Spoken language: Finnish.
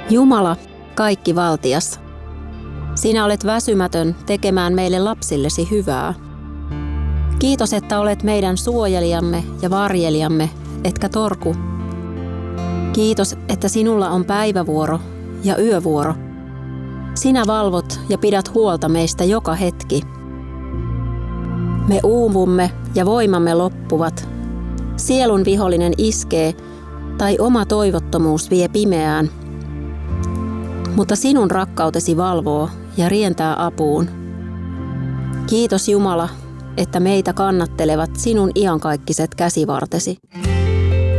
Jumala, kaikkivaltias, sinä olet väsymätön tekemään meille lapsillesi hyvää. Kiitos, että olet meidän suojelijamme ja varjelijamme, etkä torku. Kiitos, että sinulla on päivävuoro ja yövuoro. Sinä valvot ja pidät huolta meistä joka hetki. Me uuvumme ja voimamme loppuvat. Sielun vihollinen iskee tai oma toivottomuus vie pimeään. Mutta sinun rakkautesi valvoo ja rientää apuun. Kiitos Jumala, että meitä kannattelevat sinun iankaikkaiset käsivartesi.